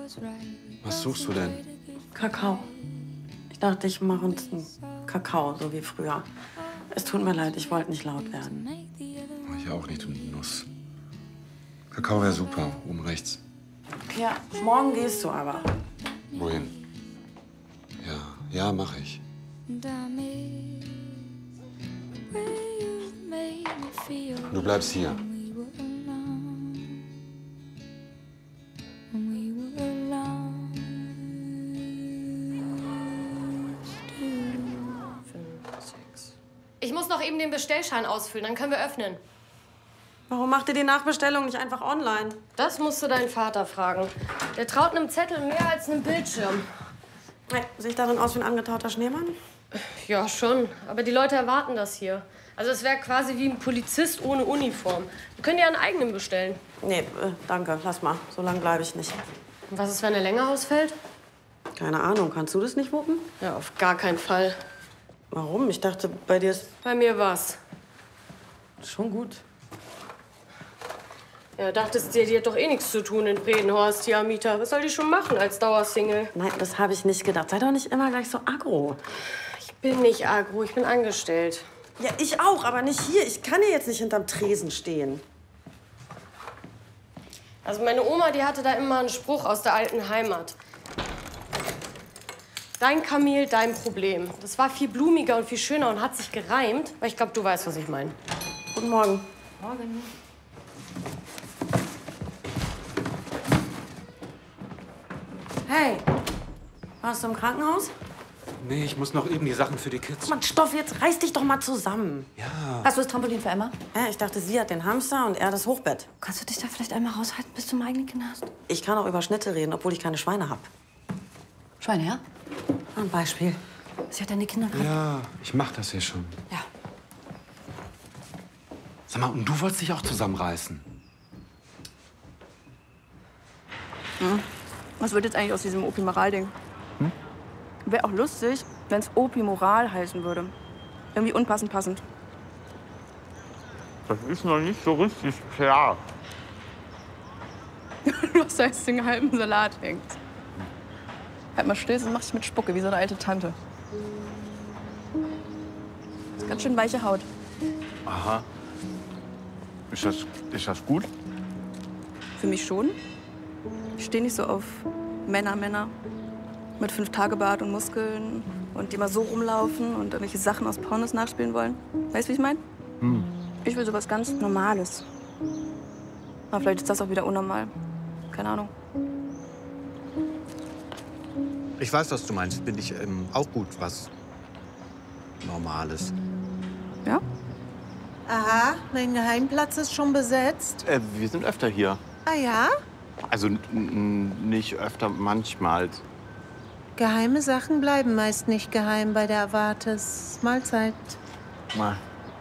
Was suchst du denn? Kakao. Ich dachte, ich mache uns einen Kakao, so wie früher. Es tut mir leid, ich wollte nicht laut werden. Ich auch nicht, du Nuss. Kakao wäre super, oben rechts. Ja, morgen gehst du aber. Wohin? Ja, mache ich. Du bleibst hier. Ich muss noch eben den Bestellschein ausfüllen, dann können wir öffnen. Warum macht ihr die Nachbestellung nicht einfach online? Das musst du deinen Vater fragen. Der traut einem Zettel mehr als einem Bildschirm. Hey, sehe ich darin aus wie ein angetauter Schneemann? Ja, schon. Aber die Leute erwarten das hier. Also es wäre quasi wie ein Polizist ohne Uniform. Wir können dir einen eigenen bestellen. Nee, danke, lass mal. So lange bleibe ich nicht. Und was ist, wenn er länger ausfällt? Keine Ahnung, kannst du das nicht wuppen? Ja, auf gar keinen Fall. Warum? Ich dachte, bei dir ist Bei mir war's. schon gut. Ja, dachtest dir, die hat doch eh nichts zu tun in Bredenhorst, die Amita. Was soll die schon machen als Dauersingle? Nein, das habe ich nicht gedacht. Sei doch nicht immer gleich so aggro. Ich bin nicht agro, ich bin angestellt. Ja, ich auch, aber nicht hier. Ich kann hier jetzt nicht hinterm Tresen stehen. Also meine Oma, die hatte da immer einen Spruch aus der alten Heimat. Dein Kamel, dein Problem. Das war viel blumiger und viel schöner und hat sich gereimt. Aber ich glaube, du weißt, was ich meine. Guten Morgen. Morgen. Hey, warst du im Krankenhaus? Nee, ich muss noch eben die Sachen für die Kids. Mann, Stoff, jetzt reiß dich doch mal zusammen. Ja. Hast du das Trampolin für Emma? Hä, ich dachte, sie hat den Hamster und er das Hochbett. Kannst du dich da vielleicht einmal raushalten, bis du mal eigene Kinder hast? Ich kann auch über Schnitte reden, obwohl ich keine Schweine habe. Schweine, ja? Ein Beispiel. Sie hat deine Kinder gerade. Ja, ich mach das hier schon. Ja. Sag mal, und du wolltest dich auch zusammenreißen? Was wird jetzt eigentlich aus diesem Opi-Moral-Ding? Wäre auch lustig, wenn es Opi-Moral heißen würde. Irgendwie unpassend passend. Das ist noch nicht so richtig klar. Du hast da jetzt den halben Salat hängt. Halt mal still, sonst mach ich mit Spucke, wie so eine alte Tante. Das ist ganz schön weiche Haut. Aha. Ist das gut? Für mich schon. Ich stehe nicht so auf Männer. Mit 5-Tage-Bart und Muskeln und die mal so rumlaufen und irgendwelche Sachen aus Pornos nachspielen wollen. Weißt du, wie ich meine? Ich will sowas ganz Normales. Aber vielleicht ist das auch wieder unnormal. Keine Ahnung. Ich weiß, was du meinst. Finde ich auch gut, was Normales. Ja? Aha, mein Geheimplatz ist schon besetzt. Wir sind öfter hier. Ah ja? Also nicht öfter, manchmal. Geheime Sachen bleiben meist nicht geheim bei der Erwartes. Mahlzeit. Mal.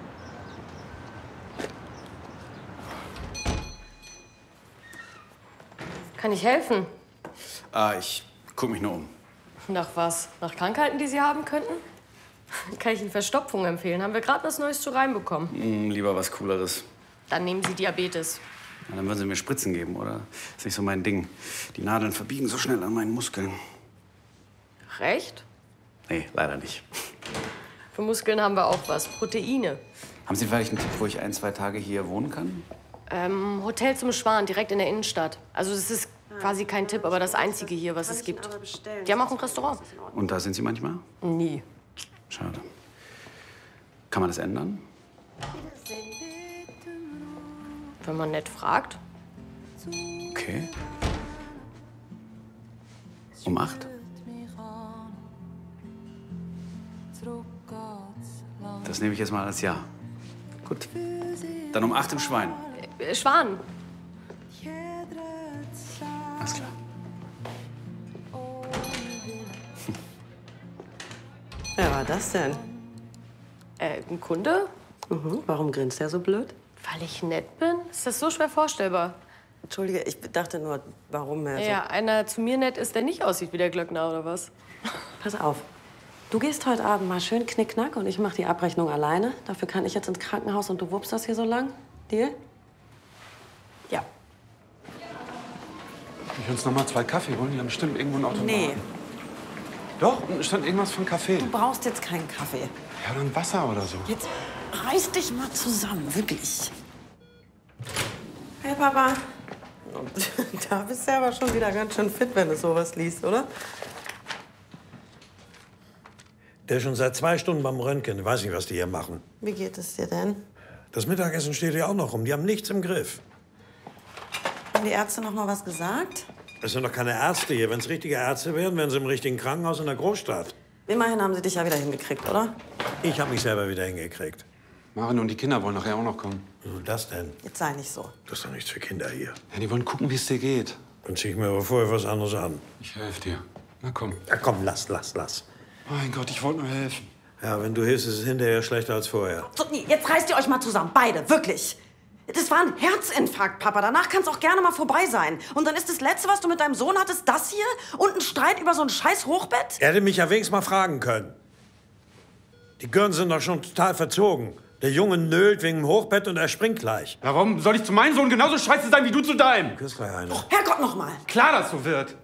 Kann ich helfen? Ich guck mich nur um. Nach was? Nach Krankheiten, die Sie haben könnten? Kann ich Ihnen Verstopfung empfehlen. Haben wir gerade was Neues zu reinbekommen. Lieber was Cooleres. Dann nehmen Sie Diabetes. Ja, dann würden Sie mir Spritzen geben, oder? Ist nicht so mein Ding. Die Nadeln verbiegen so schnell an meinen Muskeln. Recht? Nee, leider nicht. Für Muskeln haben wir auch was. Proteine. Haben Sie vielleicht einen Tipp, wo ich 1-2 Tage hier wohnen kann? Hotel zum Schwan, direkt in der Innenstadt. Also das ist quasi kein Tipp, aber das einzige hier, was es gibt. Die haben auch ein Restaurant. Und da sind Sie manchmal? Nie. Schade. Kann man das ändern? Wenn man nett fragt. Okay. Um 8? Das nehme ich jetzt mal als Ja. Gut. Dann um 8 im Schwein. Schwan. Alles klar. Wer war das denn? Ein Kunde? Warum grinst der so blöd? Weil ich nett bin? Ist das so schwer vorstellbar? Entschuldige, ich dachte nur, warum er so... Ja, einer zu mir nett ist, der nicht aussieht wie der Glöckner, oder was? Pass auf. Du gehst heute Abend mal schön knickknack und ich mache die Abrechnung alleine. Dafür kann ich jetzt ins Krankenhaus und du wuppst das hier so lang. Deal? Ja. Soll ich uns noch mal 2 Kaffee holen? Die haben bestimmt irgendwo einen Automaten. Nee, Doch, unten stand irgendwas von Kaffee. du brauchst jetzt keinen Kaffee. Ja, dann Wasser oder so. Jetzt reiß dich mal zusammen, wirklich. Hey, Papa. Da bist du aber schon wieder ganz schön fit, wenn du sowas liest, oder? Der ist schon seit 2 Stunden beim Röntgen. Ich weiß nicht, was die hier machen. Wie geht es dir denn? Das Mittagessen steht ja auch noch rum. Die haben nichts im Griff. Haben die Ärzte noch mal was gesagt? Es sind doch keine Ärzte hier. Wenn es richtige Ärzte wären, wären sie im richtigen Krankenhaus in der Großstadt. Immerhin haben sie dich ja wieder hingekriegt, oder? Ich habe mich selber wieder hingekriegt. Marin und die Kinder wollen nachher auch noch kommen. Was ist das denn? Jetzt sei nicht so. Das ist doch nichts für Kinder hier. Ja, die wollen gucken, wie es dir geht. Dann zieh ich mir aber vorher was anderes an. Ich helfe dir. Na komm. Ja, komm, lass. Mein Gott, ich wollte nur helfen. Ja, wenn du hilfst, ist es hinterher schlechter als vorher. So, nee, jetzt reißt ihr euch mal zusammen, beide, wirklich. Das war ein Herzinfarkt, Papa. Danach kann es auch gerne mal vorbei sein. Und dann ist das Letzte, was du mit deinem Sohn hattest, das hier? Und ein Streit über so ein scheiß Hochbett? Er hätte mich ja wenigstens mal fragen können. Die Gören sind doch schon total verzogen. Der Junge nölt wegen dem Hochbett und er springt gleich. Warum soll ich zu meinem Sohn genauso scheiße sein wie du zu deinem? Küss gleich eine. Herrgott, noch mal. Klar, dass so wird.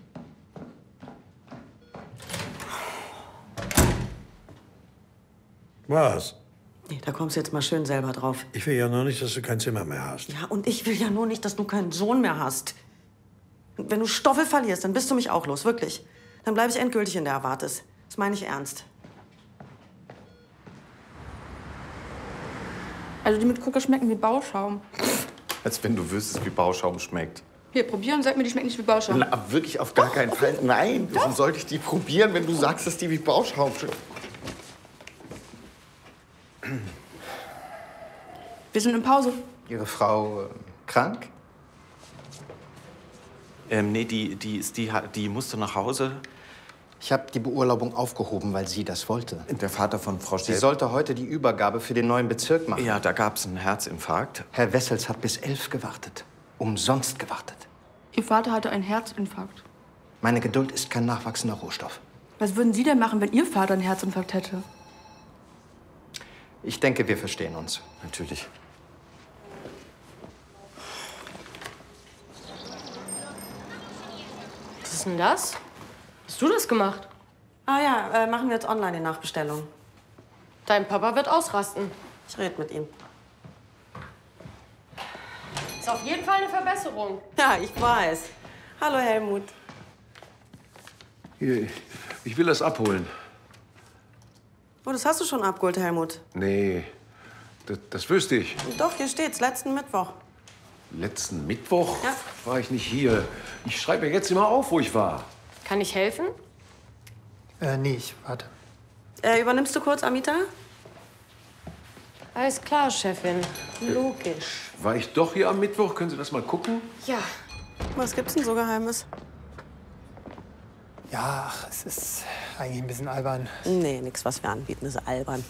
Was? Nee, da kommst du jetzt mal schön selber drauf. Ich will ja noch nicht, dass du kein Zimmer mehr hast. Ja, und ich will ja nur nicht, dass du keinen Sohn mehr hast. Und wenn du Stoffel verlierst, dann bist du mich auch los, wirklich. Dann bleibe ich endgültig in der Erwartes. Das meine ich ernst. Also die mit Gucker schmecken wie Bauschaum. Als wenn du wüsstest, wie Bauschaum schmeckt. Hier, probieren, sag mir, die schmecken nicht wie Bauschaum. Na, wirklich auf gar keinen Fall. Nein, warum sollte ich die probieren, wenn du sagst, dass die wie Bauschaum schmecken? Wir sind in Pause. Ihre Frau krank? Nee, die musste nach Hause. Ich habe die Beurlaubung aufgehoben, weil sie das wollte. Der Vater von Frau Sie Stelp. sollte heute die Übergabe für den neuen Bezirk machen. Ja, da gab's einen Herzinfarkt. Herr Wessels hat bis 11 gewartet. Umsonst gewartet. Ihr Vater hatte einen Herzinfarkt. Meine Geduld ist kein nachwachsender Rohstoff. Was würden Sie denn machen, wenn Ihr Vater einen Herzinfarkt hätte? Ich denke, wir verstehen uns. Natürlich. Was ist denn das? Hast du das gemacht? Ah ja, machen wir jetzt online die Nachbestellung. Dein Papa wird ausrasten. Ich rede mit ihm. Ist auf jeden Fall eine Verbesserung. Ja, ich weiß. Hallo, Helmut. Hier, ich will das abholen. Oh, das hast du schon abgeholt, Helmut. Nee, das wüsste ich. Doch, hier steht's, letzten Mittwoch. Letzten Mittwoch Ja. war ich nicht hier. Ich schreibe ja jetzt immer auf, wo ich war. Kann ich helfen? Nee, ich warte. Übernimmst du kurz, Amita? Alles klar, Chefin. Logisch. War ich doch hier am Mittwoch? Können Sie das mal gucken? Ja. Was gibt's denn so Geheimes? Ja, ach, es ist eigentlich ein bisschen albern. Nee, nix, was wir anbieten, ist albern.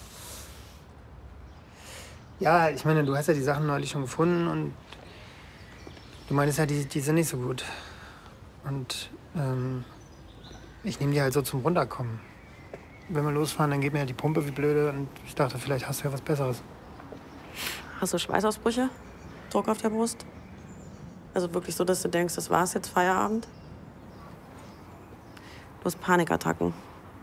Ja, ich meine, du hast ja die Sachen neulich schon gefunden und du meinst ja, die sind nicht so gut. Und ich nehme die halt so zum Runterkommen. Wenn wir losfahren, dann geht mir ja die Pumpe wie blöde und ich dachte, vielleicht hast du ja was Besseres. Hast du Schweißausbrüche? Druck auf der Brust? Also wirklich so, dass du denkst, das war's jetzt, Feierabend? Du hast Panikattacken.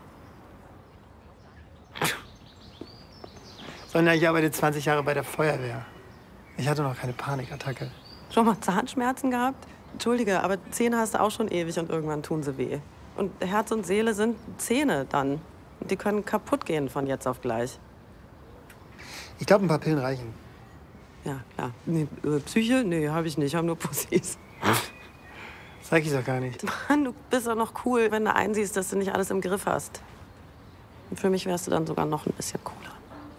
Sonja, ich arbeite 20 Jahre bei der Feuerwehr. Ich hatte noch keine Panikattacke. Schon mal Zahnschmerzen gehabt? Entschuldige, aber Zähne hast du auch schon ewig und irgendwann tun sie weh. Und Herz und Seele sind Zähne dann. Und die können kaputt gehen von jetzt auf gleich. Ich glaube, ein paar Pillen reichen. Ja, klar. Nee, Psyche? Nee, habe ich nicht. Ich habe nur Pussys. Sag ich doch gar nicht. Mann, du bist doch noch cool, wenn du einsiehst, dass du nicht alles im Griff hast. Und für mich wärst du dann sogar noch ein bisschen cooler.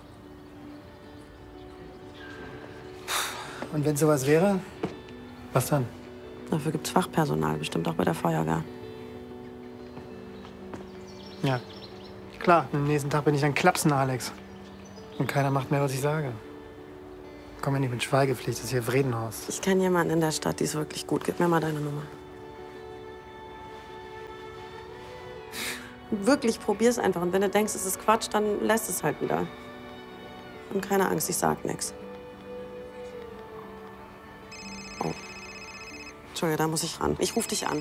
Und wenn sowas wäre, was dann? Dafür gibt's Fachpersonal, bestimmt auch bei der Feuerwehr. Ja, klar. Am nächsten Tag bin ich dann Klapsen, Alex. Und keiner macht mehr, was ich sage. Komm ja nicht mit Schweigepflicht, das ist hier Vredenhaus. Ich kenne jemanden in der Stadt, die ist wirklich gut. Gib mir mal deine Nummer. Wirklich, probier's einfach. Und wenn du denkst, es ist Quatsch, dann lässt es halt wieder. Und keine Angst, ich sag nix. Oh. Entschuldige, da muss ich ran. Ich rufe dich an.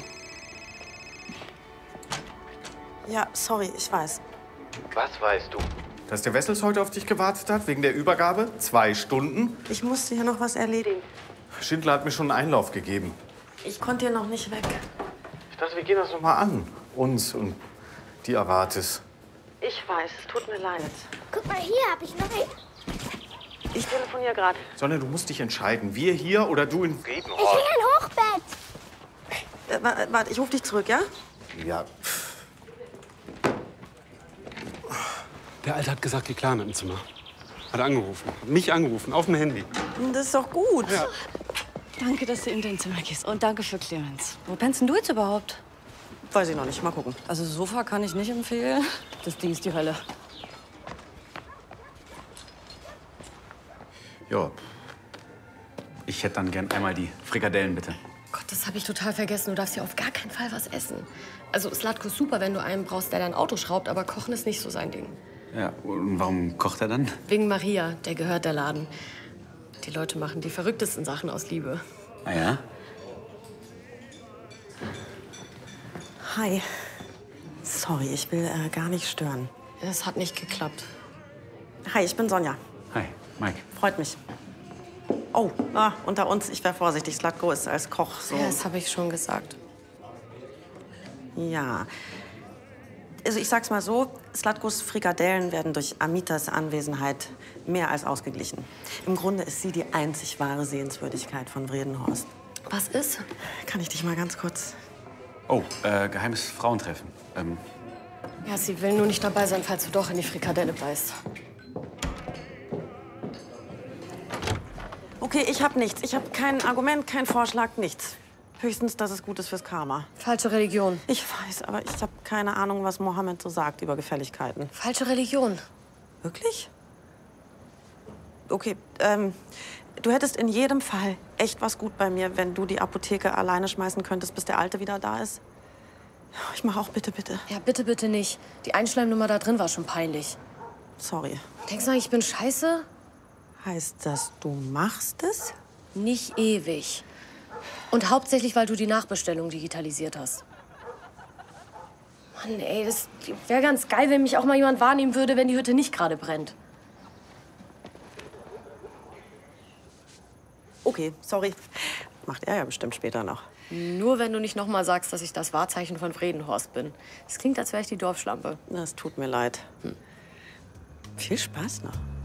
Ja, sorry, ich weiß. Was weißt du? Dass der Wessels heute auf dich gewartet hat, wegen der Übergabe? 2 Stunden? Ich musste hier noch was erledigen. Schindler hat mir schon einen Einlauf gegeben. Ich konnte hier noch nicht weg. Ich dachte, wir gehen das noch mal an. Uns und die Avates. Ich weiß, es tut mir leid. Guck mal, hier habe ich noch einen. Ich telefoniere gerade. Sonja, du musst dich entscheiden. Wir hier oder du in Ich will Friedenhorst. ein Hochbett. Warte, ich rufe dich zurück, ja? Ja. Der Alte hat gesagt, die Clan im Zimmer. Hat angerufen. Hat mich angerufen, auf dem Handy. Das ist doch gut. Ja. Danke, dass du in dein Zimmer gehst. Und danke für Clemens. Wo pennst denn du jetzt überhaupt? Weiß ich noch nicht. Mal gucken. Also Sofa kann ich nicht empfehlen. Das Ding ist die Hölle. Ja. Ich hätte dann gern einmal die Frikadellen, bitte. Gott, das habe ich total vergessen. Du darfst hier auf gar keinen Fall was essen. Also Slatko ist super, wenn du einen brauchst, der dein Auto schraubt, aber Kochen ist nicht so sein Ding. Ja, und warum kocht er dann? Wegen Maria, der gehört der Laden. Die Leute machen die verrücktesten Sachen aus Liebe. Ah ja? Hi. Sorry, ich will gar nicht stören. Es hat nicht geklappt. Hi, ich bin Sonja. Hi, Mike. Freut mich. Oh, unter uns, ich wäre vorsichtig. Slatko ist als Koch so... Ja, das habe ich schon gesagt. Ja. Also ich sag's mal so, Slatkos Frikadellen werden durch Amitas Anwesenheit mehr als ausgeglichen. Im Grunde ist sie die einzig wahre Sehenswürdigkeit von Vredenhorst. Was ist? Kann ich dich mal ganz kurz... Oh, geheimes Frauentreffen. Ja, sie will nur nicht dabei sein, falls du doch in die Frikadelle beißt. Okay, ich hab nichts. Ich hab kein Argument, kein Vorschlag, nichts. Höchstens, dass es gut ist fürs Karma. Falsche Religion. Ich weiß, aber ich habe keine Ahnung, was Mohammed so sagt über Gefälligkeiten. Falsche Religion. Wirklich? Okay, du hättest in jedem Fall echt was gut bei mir, wenn du die Apotheke alleine schmeißen könntest, bis der Alte wieder da ist. Ich mach auch bitte, bitte. Ja, bitte, bitte nicht. Die Einschleimnummer da drin war schon peinlich. Sorry. Denkst du eigentlich, ich bin scheiße? Heißt das, du machst es? Nicht ewig. Und hauptsächlich, weil du die Nachbestellung digitalisiert hast. Mann, ey, das wäre ganz geil, wenn mich auch mal jemand wahrnehmen würde, wenn die Hütte nicht gerade brennt. Okay, sorry. Macht er ja bestimmt später noch. Nur wenn du nicht noch mal sagst, dass ich das Wahrzeichen von Vredenhorst bin. Das klingt, als wäre ich die Dorfschlampe. Das tut mir leid. Viel Spaß noch.